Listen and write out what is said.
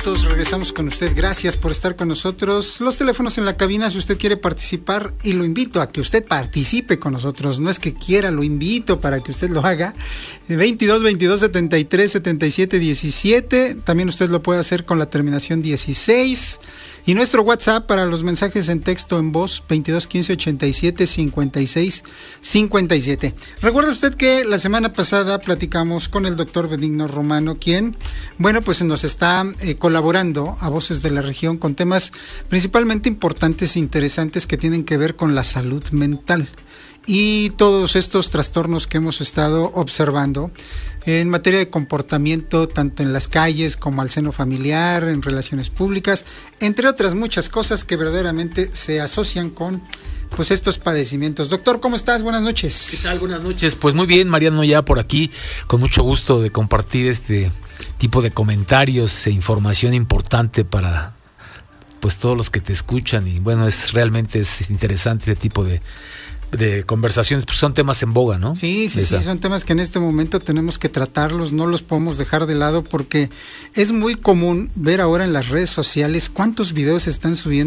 minutos, regresamos con usted. Gracias por estar con nosotros. Los teléfonos en la cabina, si usted quiere participar, y lo invito a que usted participe con nosotros. No es que quiera, lo invito para que usted lo haga. 22 73 77 17. También usted lo puede hacer con la terminación 16. Y nuestro WhatsApp para los mensajes en texto en voz, 22 15 87 56 57. Recuerda usted que la semana pasada platicamos con el doctor Benigno Romano, quien, bueno, pues nos está colaborando a Voces de la Región con temas principalmente importantes e interesantes que tienen que ver con la salud mental y todos estos trastornos que hemos estado observando en materia de comportamiento, tanto en las calles como al seno familiar, en relaciones públicas, entre otras muchas cosas que verdaderamente se asocian con pues estos padecimientos. Doctor, ¿cómo estás? Buenas noches. ¿Qué tal? Buenas noches. Pues muy bien, Mariano, ya por aquí, con mucho gusto de compartir este tipo de comentarios e información importante para pues todos los que te escuchan. Y bueno, realmente es interesante este tipo de conversaciones, porque son temas en boga, ¿no? Sí, son temas que en este momento tenemos que tratarlos, no los podemos dejar de lado, porque es muy común ver ahora en las redes sociales cuántos videos están subiendo